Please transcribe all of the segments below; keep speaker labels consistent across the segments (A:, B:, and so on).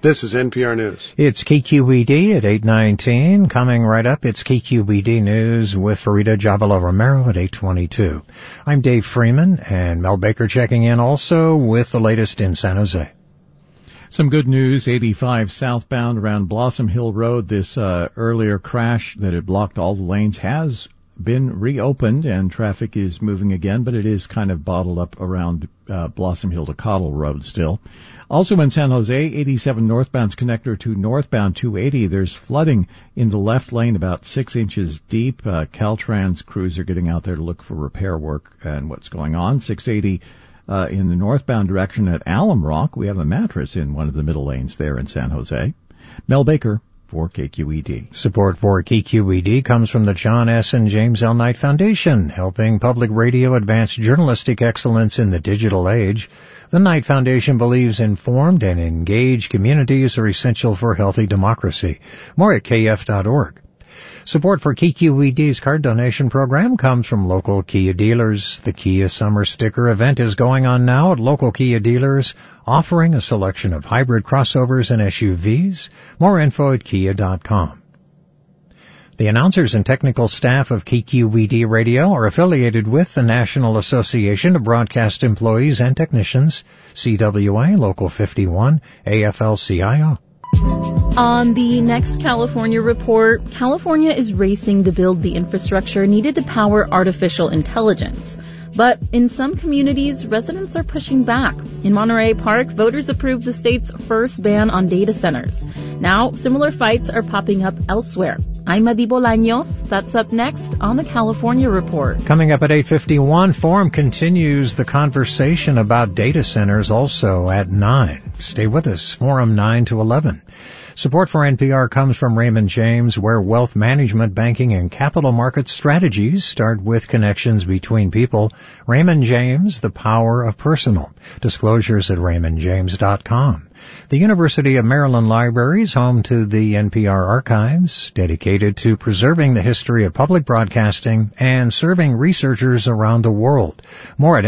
A: This is NPR News.
B: It's KQED at 8:19. Coming right up, it's KQED News with Farida Jhabvala-Romero at 8:22. I'm Dave Freeman, and Mel Baker checking in also with the latest in San Jose.
C: Some good news, 85 southbound around Blossom Hill Road. This earlier crash that had blocked all the lanes has been reopened and traffic is moving again, but it is kind of bottled up around Blossom Hill to Cottle Road still. Also in San Jose, 87 northbound's connector to northbound 280. There's flooding in the left lane about 6 inches deep. Caltrans crews are getting out there to look for repair work and what's going on. 680 in the northbound direction at Alum Rock. We have a mattress in one of the middle lanes there in San Jose. Mel Baker for KQED.
B: Support for KQED comes from the John S. and James L. Knight Foundation, helping public radio advance journalistic excellence in the digital age. The Knight Foundation believes informed and engaged communities are essential for healthy democracy. More at kf.org. Support for KQED's card donation program comes from local Kia dealers. The Kia Summer Sticker event is going on now at local Kia dealers, offering a selection of hybrid crossovers and SUVs. More info at kia.com. The announcers and technical staff of KQED Radio are affiliated with the National Association of Broadcast Employees and Technicians, CWA Local 51, AFL-CIO.
D: On the next California report, California is racing to build the infrastructure needed to power artificial intelligence. But in some communities, residents are pushing back. In Monterey Park, voters approved the state's first ban on data centers. Now, similar fights are popping up elsewhere. I'm Madi Bolaños. That's up next on the California Report.
B: Coming up at 8:51, Forum continues the conversation about data centers also at 9. Stay with us. Forum 9 to 11. Support for NPR comes from Raymond James, where wealth management, banking, and capital market strategies start with connections between people. Raymond James, the power of personal. Disclosures at raymondjames.com. The University of Maryland Library is home to the NPR archives, dedicated to preserving the history of public broadcasting and serving researchers around the world. More at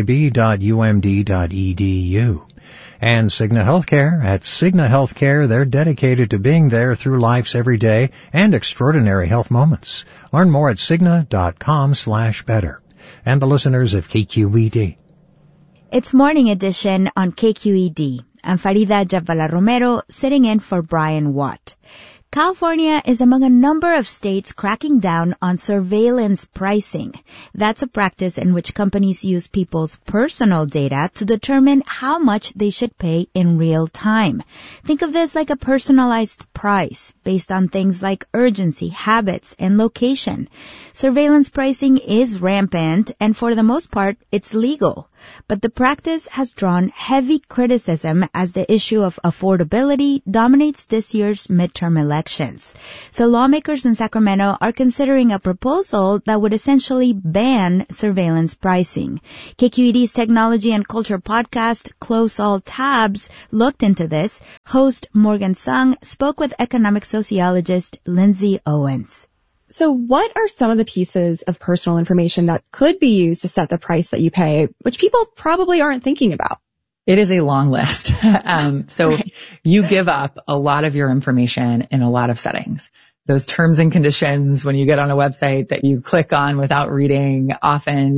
B: lib.umd.edu. And Cigna Healthcare. At Cigna Healthcare, they're dedicated to being there through life's everyday and extraordinary health moments. Learn more at Cigna.com/better. And the listeners of KQED.
E: It's Morning Edition on KQED. I'm Farida Jhabvala-Romero, sitting in for Brian Watt. California is among a number of states cracking down on surveillance pricing. That's a practice in which companies use people's personal data to determine how much they should pay in real time. Think of this like a personalized price based on things like urgency, habits, and location. Surveillance pricing is rampant, and for the most part, it's legal. But the practice has drawn heavy criticism as the issue of affordability dominates this year's midterm elections. So lawmakers in Sacramento are considering a proposal that would essentially ban surveillance pricing. KQED's Technology and Culture podcast, Close All Tabs, looked into this. Host Morgan Sung spoke with economic sociologist Lindsay Owens.
F: So what are some of the pieces of personal information that could be used to set the price that you pay, which people probably aren't thinking about?
G: It is a long list. Right. You give up a lot of your information in a lot of settings. Those terms and conditions when you get on a website that you click on without reading, often,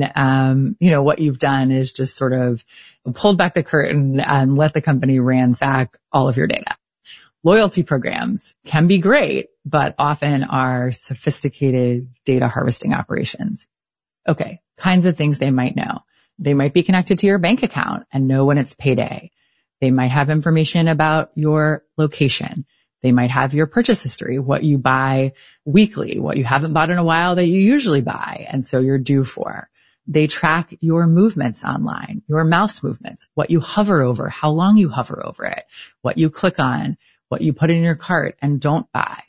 G: what you've done is just sort of pulled back the curtain and let the company ransack all of your data. Loyalty programs can be great, but often are sophisticated data harvesting operations. Okay, kinds of things they might know. They might be connected to your bank account and know when it's payday. They might have information about your location. They might have your purchase history, what you buy weekly, what you haven't bought in a while that you usually buy, and so you're due for. They track your movements online, your mouse movements, what you hover over, how long you hover over it, what you click on, what you put in your cart and don't buy.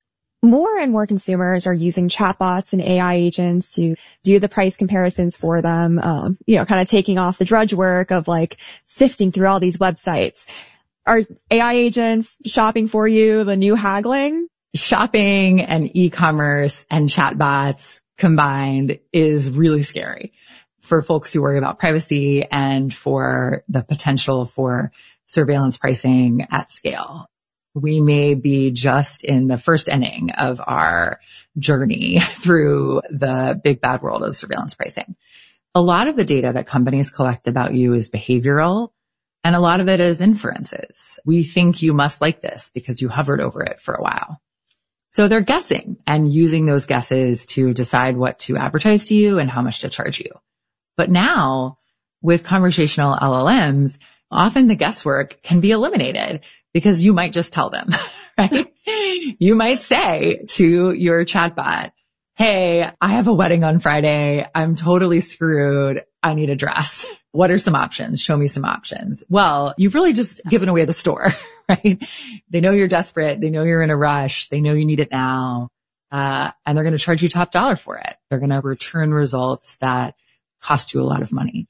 F: More and more consumers are using chatbots and AI agents to do the price comparisons for them, kind of taking off the drudge work of like sifting through all these websites. Are AI agents shopping for you the new haggling?
G: Shopping and e-commerce and chatbots combined is really scary for folks who worry about privacy and for the potential for surveillance pricing at scale. We may be just in the first inning of our journey through the big bad world of surveillance pricing. A lot of the data that companies collect about you is behavioral, and a lot of it is inferences. We think you must like this because you hovered over it for a while. So they're guessing and using those guesses to decide what to advertise to you and how much to charge you. But now, with conversational LLMs, often the guesswork can be eliminated because you might just tell them, right? You might say to your chatbot, hey, I have a wedding on Friday. I'm totally screwed. I need a dress. What are some options? Show me some options. Well, you've really just given away the store, right? They know you're desperate. They know you're in a rush. They know you need it now. And they're going to charge you top dollar for it. They're going to return results that cost you a lot of money.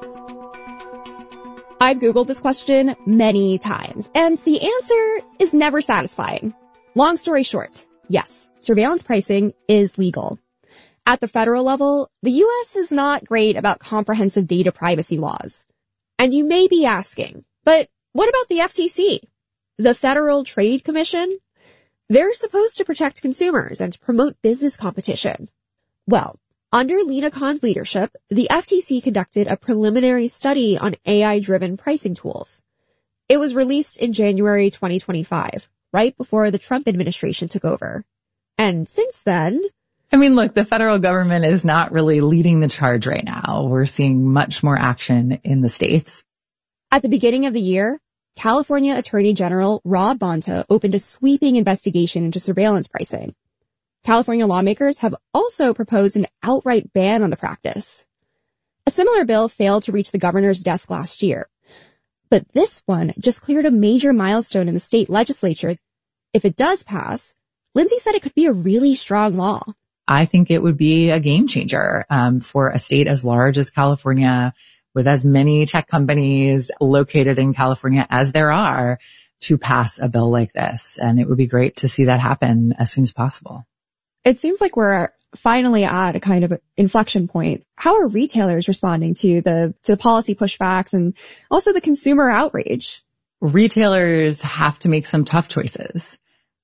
F: I've Googled this question many times, and the answer is never satisfying. Long story short, yes, surveillance pricing is legal. At the federal level, the U.S. is not great about comprehensive data privacy laws. And you may be asking, but what about the FTC? The Federal Trade Commission? They're supposed to protect consumers and promote business competition. Well, under Lina Khan's leadership, the FTC conducted a preliminary study on AI-driven pricing tools. It was released in January 2025, right before the Trump administration took over. And since then...
G: I mean, look, the federal government is not really leading the charge right now. We're seeing much more action in the states.
F: At the beginning of the year, California Attorney General Rob Bonta opened a sweeping investigation into surveillance pricing. California lawmakers have also proposed an outright ban on the practice. A similar bill failed to reach the governor's desk last year. But this one just cleared a major milestone in the state legislature. If it does pass, Lindsay said it could be a really strong law.
G: I think it would be a game changer for a state as large as California, with as many tech companies located in California as there are, to pass a bill like this. And it would be great to see that happen as soon as possible.
F: It seems like we're finally at a kind of inflection point. How are retailers responding to the policy pushbacks and also the consumer outrage?
G: Retailers have to make some tough choices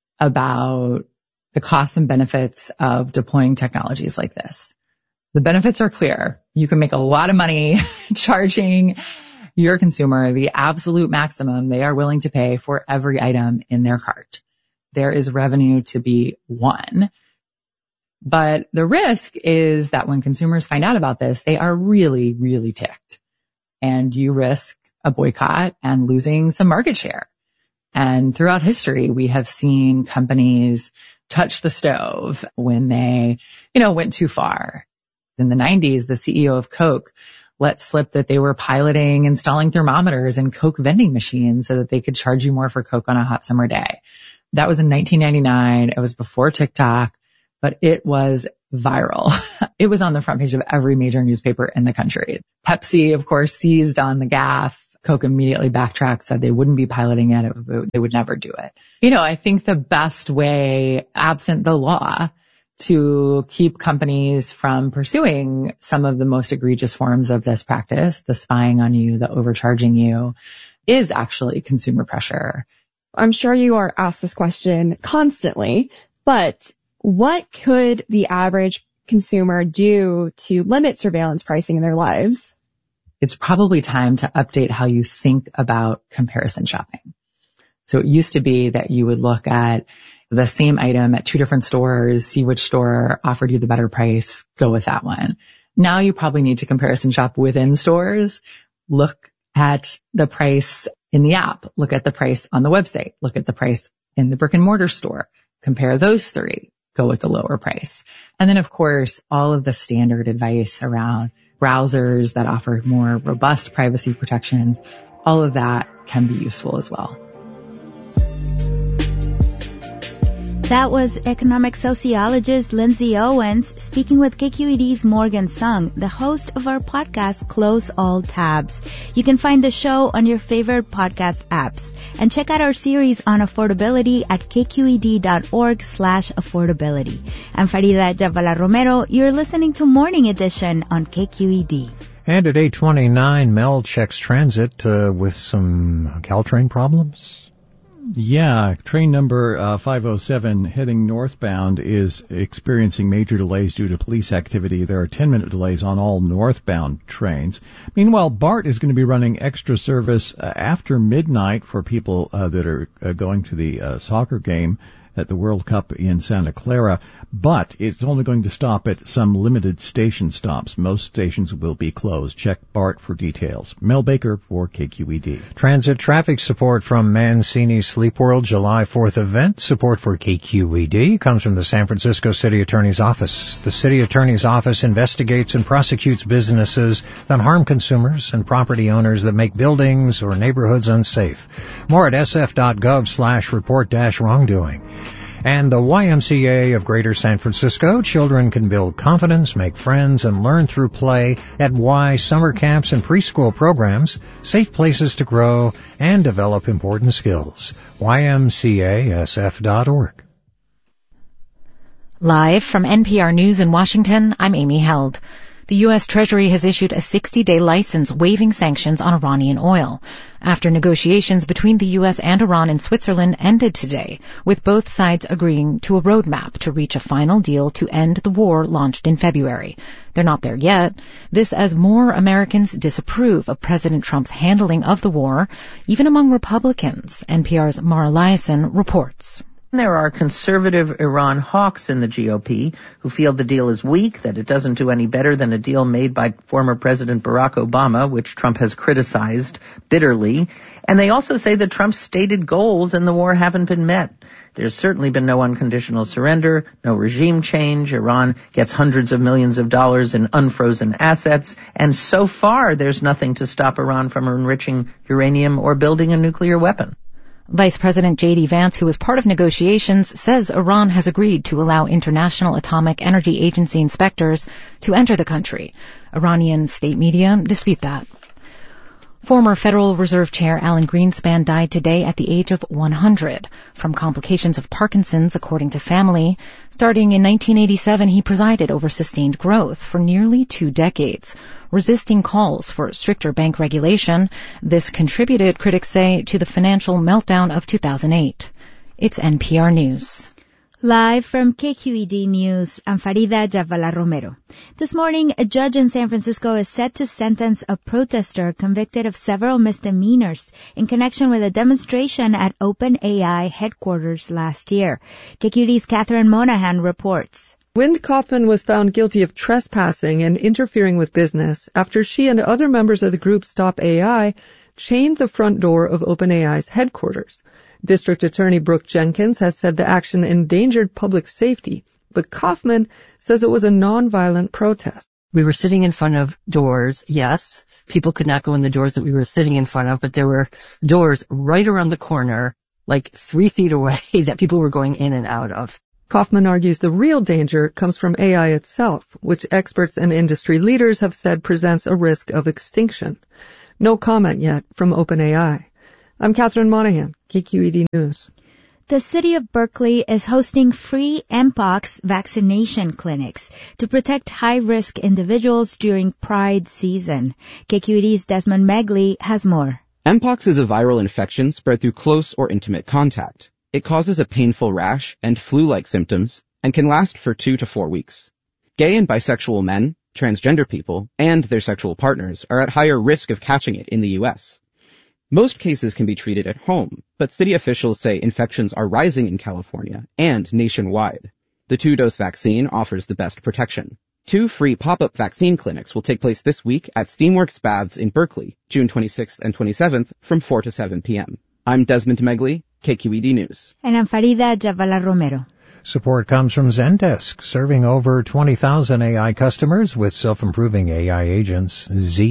G: about the costs and benefits of deploying technologies like this. The benefits are clear. You can make a lot of money charging your consumer the absolute maximum they are willing to pay for every item in their cart. There is revenue to be won. But the risk is that when consumers find out about this, they are really, really ticked. And you risk a boycott and losing some market share. And throughout history, we have seen companies touch the stove when they, went too far. In the 90s, the CEO of Coke let slip that they were piloting installing thermometers in Coke vending machines so that they could charge you more for Coke on a hot summer day. That was in 1999. It was before TikTok. But it was viral. It was on the front page of every major newspaper in the country. Pepsi, of course, seized on the gaffe. Coke immediately backtracked, said they wouldn't be piloting it. They would never do it. I think the best way, absent the law, to keep companies from pursuing some of the most egregious forms of this practice, the spying on you, the overcharging you, is actually consumer pressure.
F: I'm sure you are asked this question constantly, but what could the average consumer do to limit surveillance pricing in their lives?
G: It's probably time to update how you think about comparison shopping. So it used to be that you would look at the same item at two different stores, see which store offered you the better price, go with that one. Now you probably need to comparison shop within stores, look at the price in the app, look at the price on the website, look at the price in the brick and mortar store, compare those three. Go with the lower price. And then, of course, all of the standard advice around browsers that offer more robust privacy protections, all of that can be useful as well.
E: That was economic sociologist Lindsay Owens speaking with KQED's Morgan Sung, the host of our podcast, Close All Tabs. You can find the show on your favorite podcast apps. And check out our series on affordability at kqed.org/affordability. I'm Farida Jabvala Romero. You're listening to Morning Edition on KQED.
B: And at 8:29, Mel checks transit with some Caltrain problems.
C: Yeah, train number 507 heading northbound is experiencing major delays due to police activity. There are 10-minute delays on all northbound trains. Meanwhile, BART is going to be running extra service after midnight for people that are going to the soccer game at the World Cup in Santa Clara, but it's only going to stop at some limited station stops. Most stations will be closed. Check BART for details. Mel Baker for KQED.
B: Transit traffic support from Mancini Sleep World July 4th event. Support for KQED comes from the San Francisco City Attorney's Office. The City Attorney's Office investigates and prosecutes businesses that harm consumers and property owners that make buildings or neighborhoods unsafe. More at sf.gov/report-wrongdoing. And the YMCA of Greater San Francisco, children can build confidence, make friends, and learn through play at Y summer camps and preschool programs, safe places to grow and develop important skills. YMCASF.org.
A: Live from NPR News in Washington, I'm Amy Held. The U.S. Treasury has issued a 60-day license waiving sanctions on Iranian oil after negotiations between the U.S. and Iran and Switzerland ended today, with both sides agreeing to a roadmap to reach a final deal to end the war launched in February. They're not there yet. This as more Americans disapprove of President Trump's handling of the war, even among Republicans. NPR's Mara Liasson reports.
H: There are conservative Iran hawks in the GOP who feel the deal is weak, that it doesn't do any better than a deal made by former President Barack Obama, which Trump has criticized bitterly. And they also say that Trump's stated goals in the war haven't been met. There's certainly been no unconditional surrender, no regime change. Iran gets hundreds of millions of dollars in unfrozen assets. And so far, there's nothing to stop Iran from enriching uranium or building a nuclear weapon.
A: Vice President J.D. Vance, who was part of negotiations, says Iran has agreed to allow International Atomic Energy Agency inspectors to enter the country. Iranian state media dispute that. Former Federal Reserve Chair Alan Greenspan died today at the age of 100 from complications of Parkinson's, according to family. Starting in 1987, he presided over sustained growth for nearly 2 decades, resisting calls for stricter bank regulation. This contributed, critics say, to the financial meltdown of 2008. It's NPR News.
E: Live from KQED News, I'm Farida Jabvala Romero. This morning, a judge in San Francisco is set to sentence a protester convicted of several misdemeanors in connection with a demonstration at OpenAI headquarters last year. KQED's Catherine Monahan reports.
I: Wind Kaufman was found guilty of trespassing and interfering with business after she and other members of the group Stop AI chained the front door of OpenAI's headquarters. District Attorney Brooke Jenkins has said the action endangered public safety, but Kaufman says it was a nonviolent protest.
J: We were sitting in front of doors, yes. People could not go in the doors that we were sitting in front of, but there were doors right around the corner, like 3 feet away, that people were going in and out of.
I: Kaufman argues the real danger comes from AI itself, which experts and industry leaders have said presents a risk of extinction. No comment yet from OpenAI. I'm Catherine Monahan, KQED News.
E: The city of Berkeley is hosting free Mpox vaccination clinics to protect high-risk individuals during Pride season. KQED's Desmond Megley has more.
K: Mpox is a viral infection spread through close or intimate contact. It causes a painful rash and flu-like symptoms and can last for 2 to 4 weeks. Gay and bisexual men, transgender people, and their sexual partners are at higher risk of catching it in the U.S. Most cases can be treated at home, but city officials say infections are rising in California and nationwide. The 2-dose vaccine offers the best protection. 2 free pop-up vaccine clinics will take place this week at Steamworks Baths in Berkeley, June 26th and 27th from 4 to 7 p.m. I'm Desmond Megley, KQED News.
E: And I'm Farida Jabvala Romero.
B: Support comes from Zendesk, serving over 20,000 AI customers with self-improving AI agents.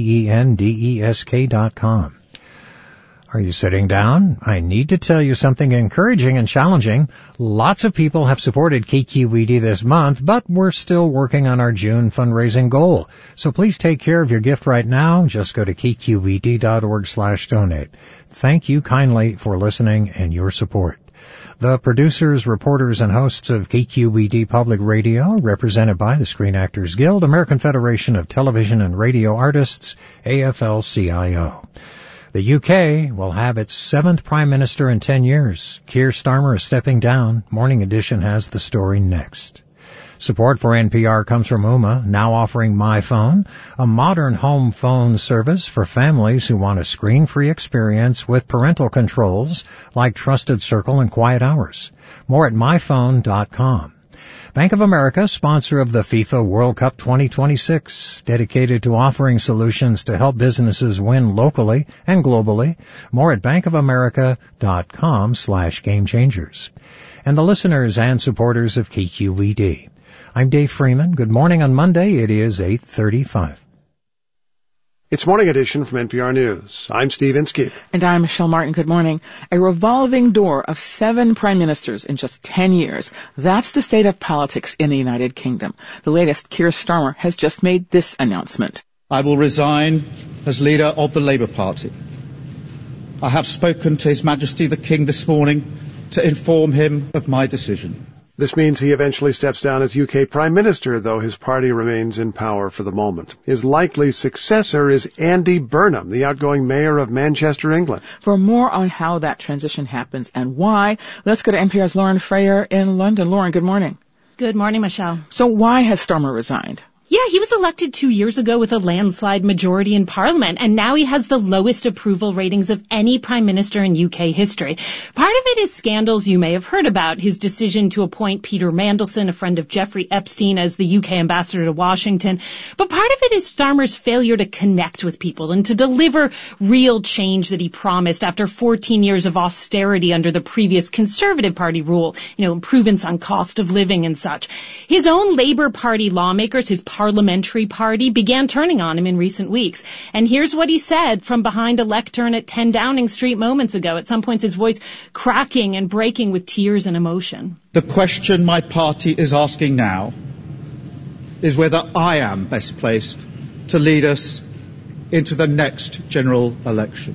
B: Zendesk.com. Are you sitting down? I need to tell you something encouraging and challenging. Lots of people have supported KQED this month, but we're still working on our June fundraising goal. So please take care of your gift right now. Just go to kqed.org/donate. Thank you kindly for listening and your support. The producers, reporters, and hosts of KQED Public Radio, represented by the Screen Actors Guild, American Federation of Television and Radio Artists, AFL-CIO. The UK will have its 7th Prime Minister in 10 years. Keir Starmer is stepping down. Morning Edition has the story next. Support for NPR comes from Ooma, now offering MyPhone, a modern home phone service for families who want a screen-free experience with parental controls like Trusted Circle and Quiet Hours. More at myphone.com. Bank of America, sponsor of the FIFA World Cup 2026, dedicated to offering solutions to help businesses win locally and globally. More at bankofamerica.com/gamechangers. And the listeners and supporters of KQED. I'm Dave Freeman. Good morning on Monday. It is 8:35.
L: It's Morning Edition from NPR News. I'm Steve Inskeep.
M: And I'm Michelle Martin. Good morning. A revolving door of 7 prime ministers in just 10 years. That's the state of politics in the United Kingdom. The latest, Keir Starmer, has just made this announcement.
N: I will resign as leader of the Labour Party. I have spoken to His Majesty the King this morning to inform him of my decision.
L: This means he eventually steps down as UK Prime Minister, though his party remains in power for the moment. His likely successor is Andy Burnham, the outgoing mayor of Manchester, England.
M: For more on how that transition happens and why, let's go to NPR's Lauren Frayer in London. Lauren, good morning.
O: Good morning, Michelle.
M: So why has Starmer resigned?
O: Yeah, he was elected 2 years ago with a landslide majority in Parliament, and now he has the lowest approval ratings of any prime minister in UK history. Part of it is scandals you may have heard about, his decision to appoint Peter Mandelson, a friend of Jeffrey Epstein, as the UK ambassador to Washington. But part of it is Starmer's failure to connect with people and to deliver real change that he promised after 14 years of austerity under the previous Conservative Party rule, improvements on cost of living and such. His own Labour Party lawmakers, his parliamentary party, began turning on him in recent weeks. And here's what he said from behind a lectern at 10 Downing Street moments ago, at some points his voice cracking and breaking with tears and emotion.
N: The question my party is asking now is whether I am best placed to lead us into the next general election.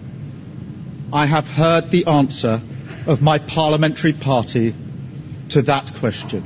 N: I have heard the answer of my parliamentary party to that question,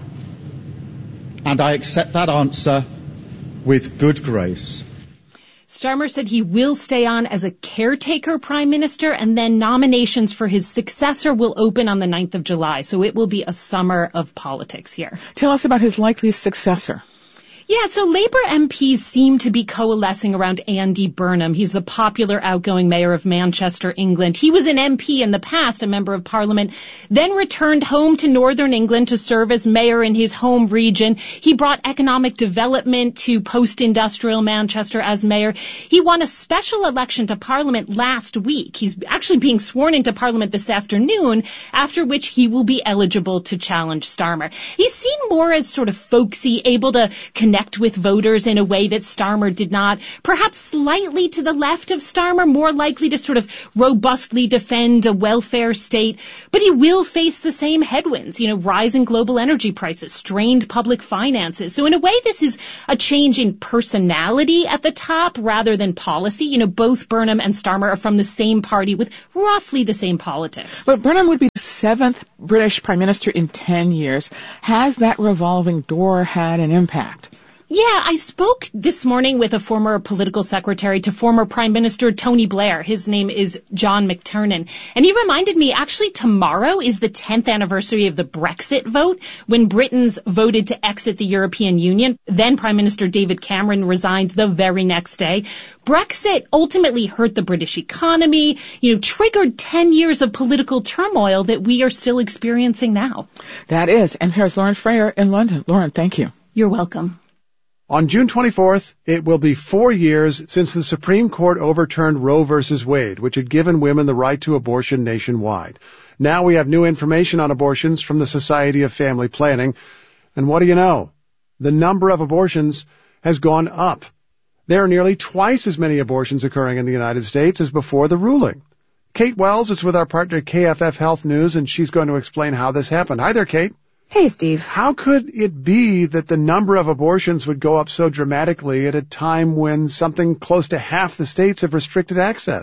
N: and I accept that answer with good grace.
O: Starmer said he will stay on as a caretaker prime minister, and then nominations for his successor will open on the 9th of July. So it will be a summer of politics here.
M: Tell us about his likely successor.
O: Yeah, so Labour MPs seem to be coalescing around Andy Burnham. He's the popular outgoing mayor of Manchester, England. He was an MP in the past, a member of Parliament, then returned home to Northern England to serve as mayor in his home region. He brought economic development to post-industrial Manchester as mayor. He won a special election to Parliament last week. He's actually being sworn into Parliament this afternoon, after which he will be eligible to challenge Starmer. He's seen more as sort of folksy, able to connect with voters in a way that Starmer did not, perhaps slightly to the left of Starmer, more likely to sort of robustly defend a welfare state. But he will face the same headwinds, rising global energy prices, strained public finances. So in a way, this is a change in personality at the top rather than policy. Both Burnham and Starmer are from the same party with roughly the same politics.
M: But Burnham would be the 7th British Prime Minister in 10 years. Has that revolving door had an impact?
O: Yeah, I spoke this morning with a former political secretary to former Prime Minister Tony Blair. His name is John McTernan. And he reminded me, actually, tomorrow is the 10th anniversary of the Brexit vote, when Britons voted to exit the European Union. Then Prime Minister David Cameron resigned the very next day. Brexit ultimately hurt the British economy, triggered 10 years of political turmoil that we are still experiencing now.
M: That is. And here's Lauren Frayer in London. Lauren, thank you.
O: You're welcome.
L: On June 24th, it will be 4 years since the Supreme Court overturned Roe v. Wade, which had given women the right to abortion nationwide. Now we have new information on abortions from the Society of Family Planning. And what do you know? The number of abortions has gone up. There are nearly twice as many abortions occurring in the United States as before the ruling. Kate Wells is with our partner KFF Health News, and she's going to explain how this happened. Hi there, Kate.
P: Hey, Steve.
L: How could it be that the number of abortions would go up so dramatically at a time when something close to half the states have restricted access?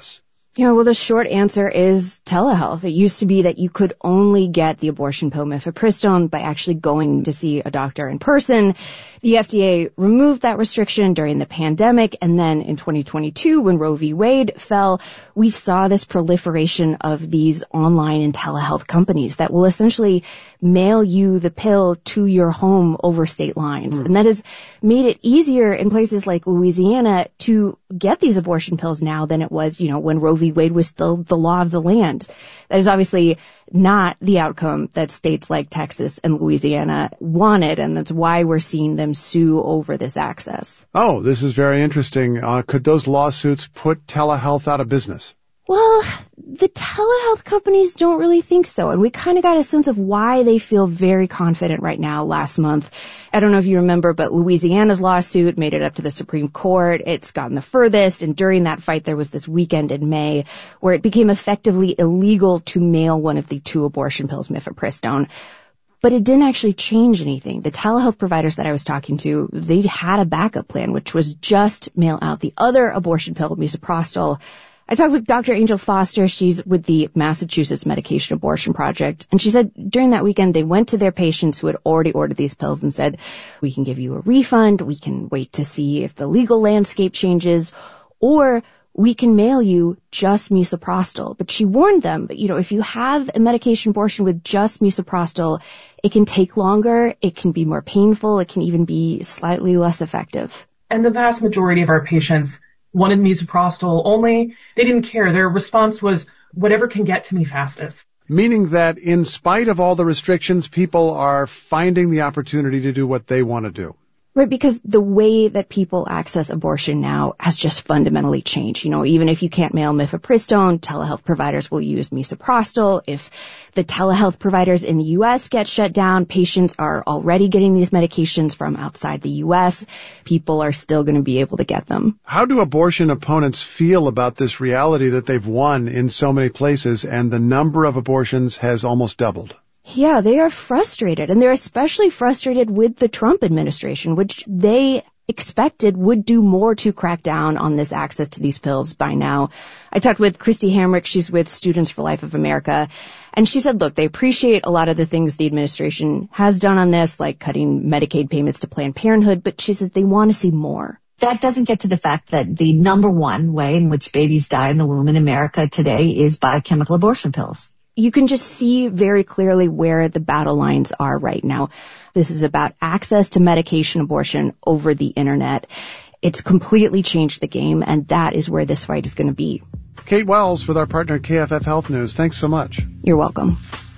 P: Yeah, well, the short answer is telehealth. It used to be that you could only get the abortion pill mifepristone by actually going to see a doctor in person. The FDA removed that restriction during the pandemic, and then in 2022, when Roe v. Wade fell, we saw this proliferation of these online and telehealth companies that will essentially mail you the pill to your home over state lines. And that has made it easier in places like Louisiana to get these abortion pills now than it was, when Roe v. Wade was still the law of the land. That is obviously not the outcome that states like Texas and Louisiana wanted, and that's why we're seeing them sue over this access.
L: Oh, this is very interesting. Could those lawsuits put telehealth out of business?
P: Well, the telehealth companies don't really think so, and we kind of got a sense of why they feel very confident right now last month. I don't know if you remember, but Louisiana's lawsuit made it up to the Supreme Court. It's gotten the furthest, and during that fight, there was this weekend in May where it became effectively illegal to mail one of the two abortion pills, mifepristone. But it didn't actually change anything. The telehealth providers that I was talking to, they had a backup plan, which was just mail out the other abortion pill, misoprostol. I talked with Dr. Angel Foster. She's with the Massachusetts Medication Abortion Project. And she said during that weekend, they went to their patients who had already ordered these pills and said, we can give you a refund. We can wait to see if the legal landscape changes, or we can mail you just misoprostol. But she warned them, if you have a medication abortion with just misoprostol, it can take longer. It can be more painful. It can even be slightly less effective.
Q: And the vast majority of our patients wanted misoprostol only. They didn't care. Their response was, whatever can get to me fastest.
L: Meaning that in spite of all the restrictions, people are finding the opportunity to do what they want to do.
P: Right, because the way that people access abortion now has just fundamentally changed. Even if you can't mail mifepristone, telehealth providers will use misoprostol. If the telehealth providers in the U.S. get shut down, patients are already getting these medications from outside the U.S. People are still going to be able to get them.
L: How do abortion opponents feel about this reality that they've won in so many places and the number of abortions has almost doubled?
P: Yeah, they are frustrated, and they're especially frustrated with the Trump administration, which they expected would do more to crack down on this access to these pills by now. I talked with Christy Hamrick. She's with Students for Life of America, and she said, look, they appreciate a lot of the things the administration has done on this, like cutting Medicaid payments to Planned Parenthood, but she says they want to see more.
R: That doesn't get to the fact that the number one way in which babies die in the womb in America today is biochemical abortion pills.
P: You can just see very clearly where the battle lines are right now. This is about access to medication abortion over the internet. It's completely changed the game, and that is where this fight is going to be.
L: Kate Wells with our partner KFF Health News. Thanks so much.
P: You're welcome.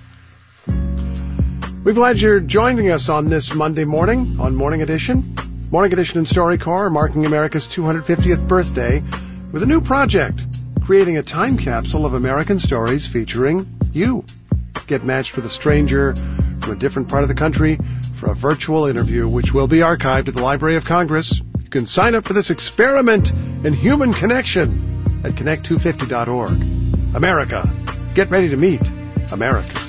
L: We're glad you're joining us on this Monday morning on Morning Edition. Morning Edition and StoryCorps are marking America's 250th birthday with a new project, creating a time capsule of American stories featuring you. Get matched with a stranger from a different part of the country for a virtual interview, which will be archived at the Library of Congress. You can sign up for this experiment in human connection at connect250.org. America, get ready to meet America.